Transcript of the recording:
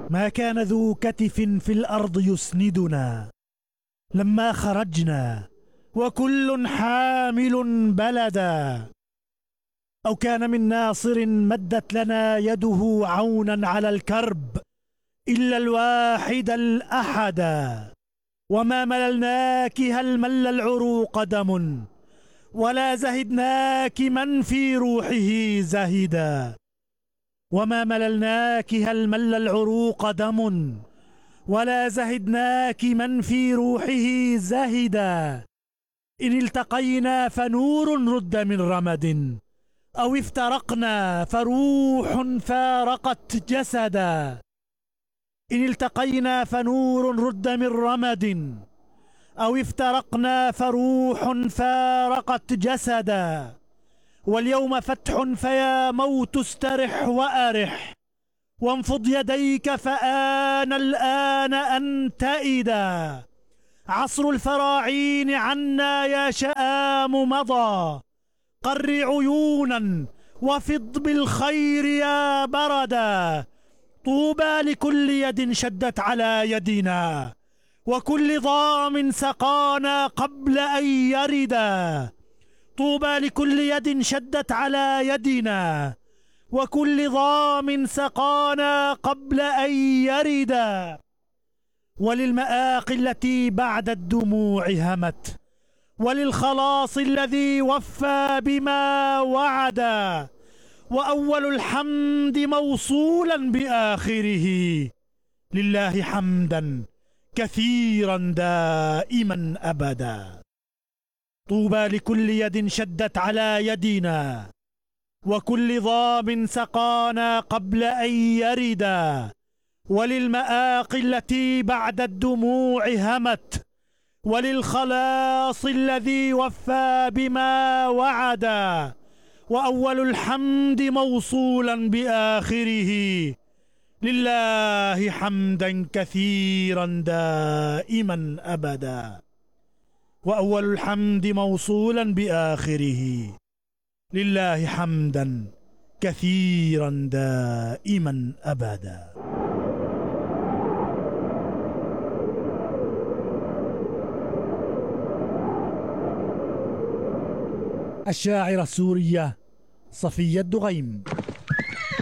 ما كان ذو كتف في الأرض يسندنا لما خرجنا وكل حامل بلدا، أو كان من ناصر مدت لنا يده عونا على الكرب إلا الواحد الأحدا. وما مللناك هل مل العروق دم، ولا زهدناك من في روحه زهدا. وما مللناك هل مل العروق دم، ولا زهدناك من في روحه زهدا. إن التقينا فنور رد من رمد، أو افترقنا فروح فارقت جسدا. إن التقينا فنور رد من رمد، أو افترقنا فروح فارقت جسدا. واليوم فتح فيا موت استرح وأرح، وانفض يديك فآن الآن أن تئدا. عصر الفراعين عنا يا شآم مضى، قر عيونا وفض بالخير يا بردا. طوبى لكل يد شدت على يدنا، وكل ضام سقانا قبل أن يردا. طوبى لكل يد شدت على يدنا، وكل ضام سقانا قبل أن يردا. وللمآقي التي بعد الدموع همت، وللخلاص الذي وفى بما وعدا. وأول الحمد موصولا بآخره، لله حمدا كثيرا دائما أبدا. طوبى لكل يد شدت على يدنا، وكل ضام سقانا قبل أن يردا. وللمآقي التي بعد الدموع همت، وللخلاص الذي وفى بما وعدا. وأول الحمد موصولا بآخره، لله حمدا كثيرا دائما أبدا. وأول الحمد موصولا بآخره، لله حمدا كثيرا دائما أبدا. الشاعرة السورية صفية الدغيم.